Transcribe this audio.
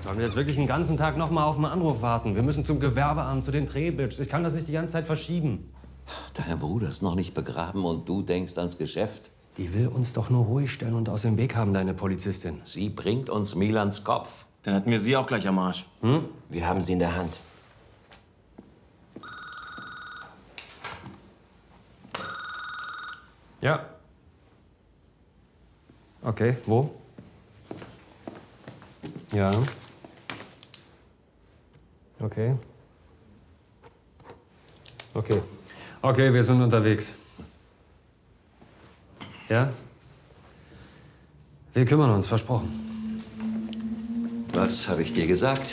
Sollen wir jetzt wirklich den ganzen Tag noch mal auf einen Anruf warten? Wir müssen zum Gewerbeamt, zu den Trebitsch. Ich kann das nicht die ganze Zeit verschieben. Dein Bruder ist noch nicht begraben und du denkst ans Geschäft. Die will uns doch nur ruhig stellen und aus dem Weg haben, deine Polizistin. Sie bringt uns Milans Kopf. Dann hätten wir sie auch gleich am Arsch. Wir haben sie in der Hand. Ja. Okay, wo? Ja. Okay. Okay. Okay, wir sind unterwegs. Ja? Wir kümmern uns, versprochen. Was habe ich dir gesagt?